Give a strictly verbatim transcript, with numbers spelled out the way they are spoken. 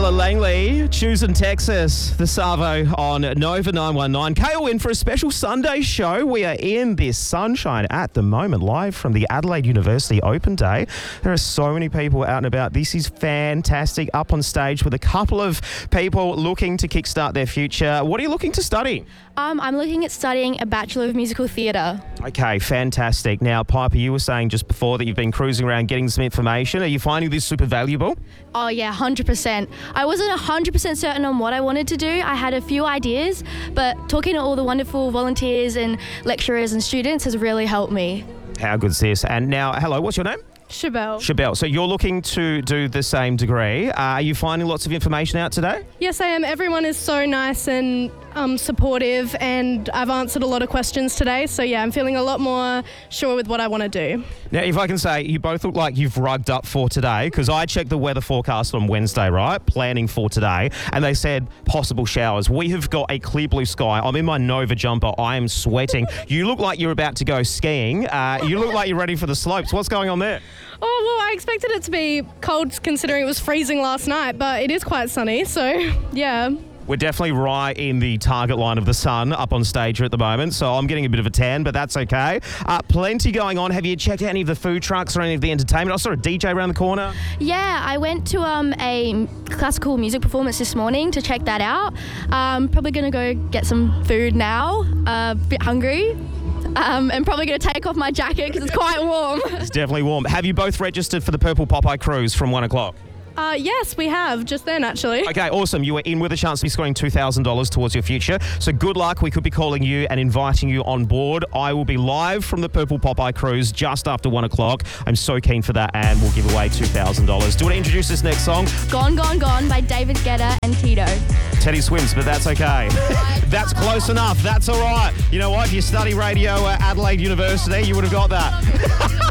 Taylor Langley, choosing Texas, the Savo on Nova nine one nine. Kale in for a special Sunday show. We are in this sunshine at the moment, live from the Adelaide University Open Day. There are so many people out and about. This is fantastic. Up on stage with a couple of people looking to kickstart their future. What are you looking to study? Um, I'm looking at studying a Bachelor of Musical Theatre. Okay, fantastic. Now, Piper, you were saying just before that you've been cruising around getting some information. Are you finding this super valuable? Oh yeah, one hundred percent. I wasn't one hundred percent certain on what I wanted to do. I had a few ideas, but talking to all the wonderful volunteers and lecturers and students has really helped me. How good's this? And now, hello, what's your name? Chabelle. Chabelle. So you're looking to do the same degree. Uh, are you finding lots of information out today? Yes, I am. Everyone is so nice and um, supportive, and I've answered a lot of questions today. So yeah, I'm feeling a lot more sure with what I want to do. Now, if I can say, you both look like you've rugged up for today, because I checked the weather forecast on Wednesday, right? Planning for today, and they said possible showers. We have got a clear blue sky. I'm in my Nova jumper. I am sweating. You look like you're about to go skiing. Uh, you look like you're ready for the slopes. What's going on there? Oh, well, I expected it to be cold considering it was freezing last night, but it is quite sunny, so yeah. We're definitely right in the target line of the sun up on stage at the moment, so I'm getting a bit of a tan, but that's okay. Uh, plenty going on. Have you checked out any of the food trucks or any of the entertainment? I saw a D J around the corner. Yeah, I went to um, a classical music performance this morning to check that out. Um, probably going to go get some food now. A uh, bit hungry. Um, and probably going to take off my jacket because it's quite warm. It's definitely warm. Have you both registered for the Purple Popeye Cruise from one o'clock? Uh, yes, we have, just then actually. Okay, awesome. You were in with a chance to be scoring two thousand dollars towards your future. So good luck. We could be calling you and inviting you on board. I will be live from the Purple Popeye Cruise just after one o'clock. I'm so keen for that, and we'll give away two thousand dollars. Do you want to introduce this next song? Gone, Gone, Gone by David Guetta and Tito. Teddy Swims, but that's okay. That's close enough. That's all right. You know what? If you study radio at Adelaide University, you would have got that.